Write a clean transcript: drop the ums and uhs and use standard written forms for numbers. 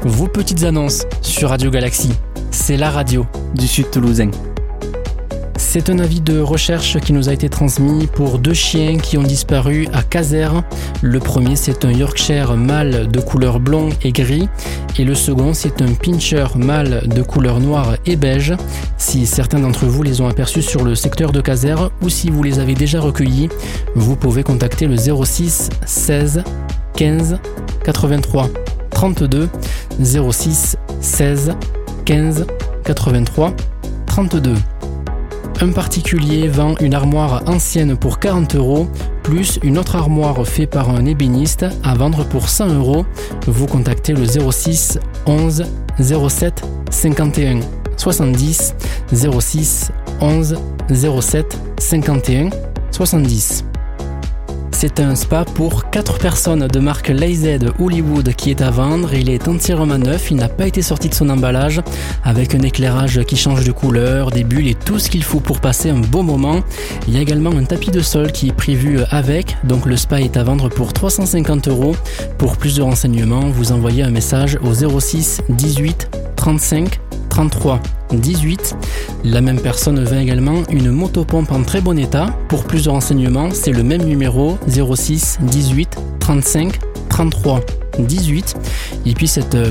vos petites annonces sur Radio Galaxie. C'est la radio du Sud Toulousain. C'est un avis de recherche qui nous a été transmis pour 2 chiens qui ont disparu à Casères. Le premier, c'est un Yorkshire mâle de couleur blond et gris. Et le second, c'est un Pinscher mâle de couleur noire et beige. Si certains d'entre vous les ont aperçus sur le secteur de Casères ou si vous les avez déjà recueillis, vous pouvez contacter le 06 16 15 83 32 06 16 15 83 32. Un particulier vend une armoire ancienne pour 40 € plus une autre armoire faite par un ébéniste à vendre pour 100 €. Vous contactez le 06 11 07 51 70 06 11 07 51 70. C'est un spa pour 4 personnes de marque Lazy Hollywood qui est à vendre. Il est entièrement neuf, il n'a pas été sorti de son emballage, avec un éclairage qui change de couleur, des bulles et tout ce qu'il faut pour passer un beau moment. Il y a également un tapis de sol qui est prévu avec, donc le spa est à vendre pour 350 €. Pour plus de renseignements, vous envoyez un message au 06 18 35 33 18. La même personne vend également une motopompe en très bon état. Pour plus de renseignements, c'est le même numéro 06 18 35 33 18. Et puis cette